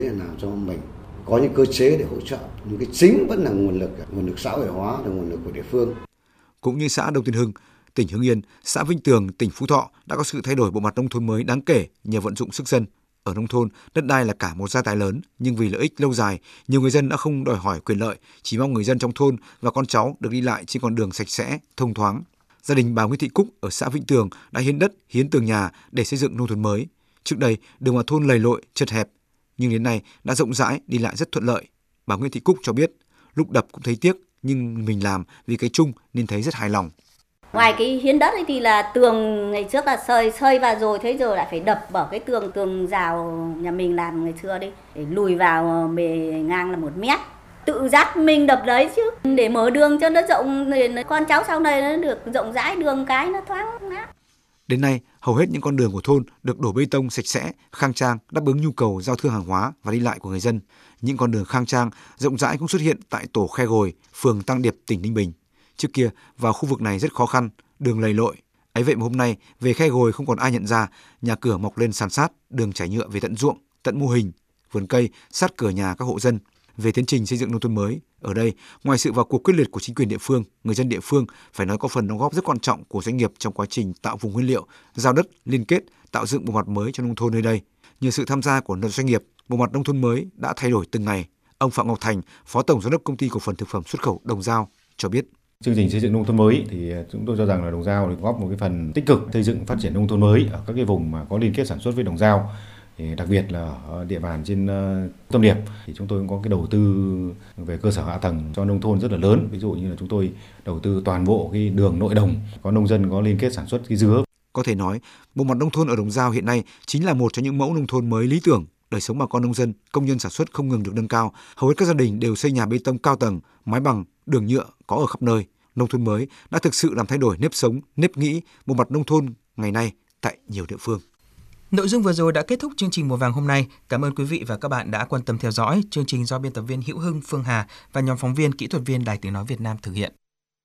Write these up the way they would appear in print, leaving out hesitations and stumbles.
để làm cho mình có những cơ chế để hỗ trợ, nhưng cái chính vẫn là nguồn lực xã hội hóa, là nguồn lực của địa phương. Cũng như xã Đông Tiên Hưng, tỉnh Hưng Yên, xã Vinh Tường, tỉnh Phú Thọ đã có sự thay đổi bộ mặt nông thôn mới đáng kể nhờ vận dụng sức dân. Ở nông thôn, đất đai là cả một gia tài lớn, nhưng vì lợi ích lâu dài, nhiều người dân đã không đòi hỏi quyền lợi, chỉ mong người dân trong thôn và con cháu được đi lại trên con đường sạch sẽ, thông thoáng. Gia đình bà Nguyễn Thị Cúc ở xã Vĩnh Tường đã hiến đất, hiến tường nhà để xây dựng nông thôn mới. Trước đây, đường vào thôn lầy lội, chật hẹp, nhưng đến nay đã rộng rãi, đi lại rất thuận lợi. Bà Nguyễn Thị Cúc cho biết, lúc đập cũng thấy tiếc, nhưng mình làm vì cái chung nên thấy rất hài lòng. Ngoài cái hiến đất ấy thì là tường ngày trước là xây vào rồi, thế giờ lại phải đập bỏ cái tường rào nhà mình làm ngày xưa đi, để lùi vào bề ngang là 1 mét. Tự dắt mình đập đấy chứ, để mở đường cho nó rộng, để con cháu sau này nó được rộng rãi, đường cái nó thoáng mát. Đến nay, hầu hết những con đường của thôn được đổ bê tông sạch sẽ, khang trang, đáp ứng nhu cầu giao thương hàng hóa và đi lại của người dân. Những con đường khang trang, rộng rãi cũng xuất hiện tại tổ Khe Gồi, phường Tăng Điệp, tỉnh Ninh Bình. Trước kia, vào khu vực này rất khó khăn, đường lầy lội. Ấy vậy mà hôm nay, về Khe Gồi không còn ai nhận ra, nhà cửa mọc lên san sát, đường trải nhựa về tận ruộng, tận mô hình, vườn cây, sát cửa nhà các hộ dân. Về tiến trình xây dựng nông thôn mới, ở đây, ngoài sự vào cuộc quyết liệt của chính quyền địa phương, người dân địa phương phải nói có phần đóng góp rất quan trọng của doanh nghiệp trong quá trình tạo vùng nguyên liệu, giao đất, liên kết, tạo dựng bộ mặt mới cho nông thôn nơi đây. Nhờ sự tham gia của doanh nghiệp, bộ mặt nông thôn mới đã thay đổi từng ngày. Ông Phạm Ngọc Thành, Phó Tổng Giám đốc Công ty Cổ phần Thực phẩm Xuất khẩu Đồng Dao cho biết. Chương trình xây dựng nông thôn mới thì chúng tôi cho rằng là Đồng Dao góp một cái phần tích cực xây dựng phát triển nông thôn mới ở các cái vùng mà có liên kết sản xuất với Đồng Dao. Đặc biệt là ở địa bàn trên Tâm Điệp thì chúng tôi cũng có cái đầu tư về cơ sở hạ tầng cho nông thôn rất là lớn. Ví dụ như là chúng tôi đầu tư toàn bộ cái đường nội đồng, có nông dân có liên kết sản xuất cái dứa. Có thể nói, bộ mặt nông thôn ở Đồng Dao hiện nay chính là một trong những mẫu nông thôn mới lý tưởng. Đời sống bà con nông dân, công nhân sản xuất không ngừng được nâng cao. Hầu hết các gia đình đều xây nhà bê tông cao tầng, mái bằng, đường nhựa có ở khắp nơi. Nông thôn mới đã thực sự làm thay đổi nếp sống, nếp nghĩ, bộ mặt nông thôn ngày nay tại nhiều địa phương. Nội dung vừa rồi đã kết thúc chương trình Mùa Vàng hôm nay. Cảm ơn quý vị và các bạn đã quan tâm theo dõi. Chương trình do biên tập viên Hữu Hưng, Phương Hà và nhóm phóng viên kỹ thuật viên Đài Tiếng nói Việt Nam thực hiện.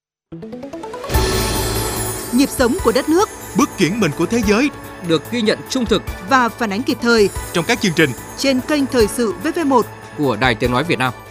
Nhịp sống của đất nước, bước chuyển mình của thế giới được ghi nhận trung thực và phản ánh kịp thời trong các chương trình trên kênh Thời sự VV1 của Đài Tiếng nói Việt Nam.